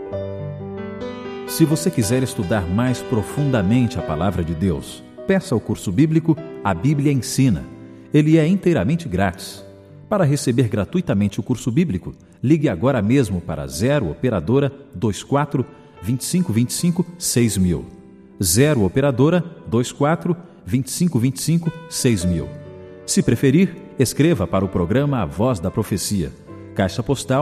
Se você quiser estudar mais profundamente a Palavra de Deus, peça ao curso bíblico A Bíblia Ensina. Ele é inteiramente grátis. Para receber gratuitamente o curso bíblico, ligue agora mesmo para 0 Operadora 24 2525 6000. 0 Operadora 24 2525 6000. Se preferir, escreva para o programa A Voz da Profecia. Caixa Postal